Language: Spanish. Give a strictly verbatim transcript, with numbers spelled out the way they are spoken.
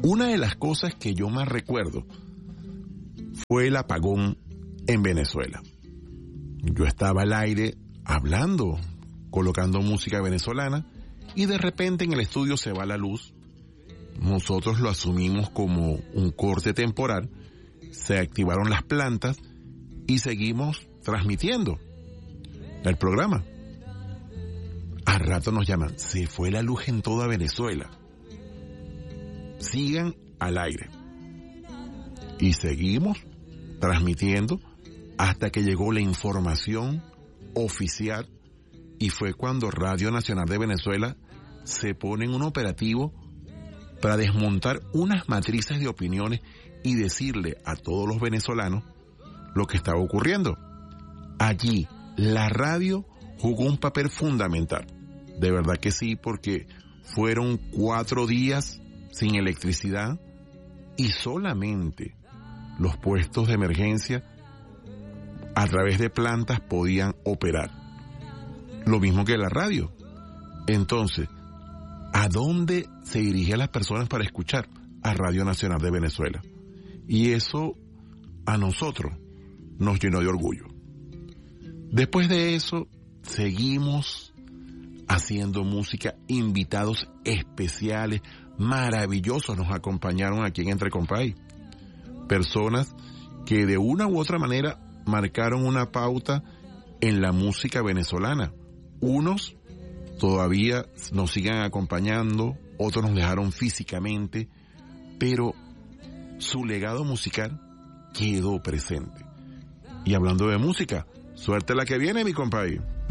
Una de las cosas que yo más recuerdo fue el apagón en Venezuela. Yo estaba al aire hablando, colocando música venezolana, y de repente en el estudio se va la luz. Nosotros lo asumimos como un corte temporal, se activaron las plantas y seguimos transmitiendo el programa. Al rato nos llaman, se fue la luz en toda Venezuela. Sigan al aire. Y seguimos transmitiendo hasta que llegó la información oficial, y fue cuando Radio Nacional de Venezuela se pone en un operativo para desmontar unas matrices de opiniones y decirle a todos los venezolanos lo que estaba ocurriendo. Allí la radio jugó un papel fundamental. De verdad que sí, porque fueron cuatro días sin electricidad y solamente los puestos de emergencia a través de plantas podían operar. Lo mismo que la radio. Entonces, ¿a dónde se dirigían las personas para escuchar? A Radio Nacional de Venezuela. Y eso a nosotros nos llenó de orgullo. Después de eso, seguimos haciendo música, invitados especiales, maravillosos nos acompañaron aquí en Entre Compay. Personas que de una u otra manera marcaron una pauta en la música venezolana. Unos todavía nos siguen acompañando, otros nos dejaron físicamente, pero su legado musical quedó presente. Y hablando de música, suerte la que viene, mi compadre.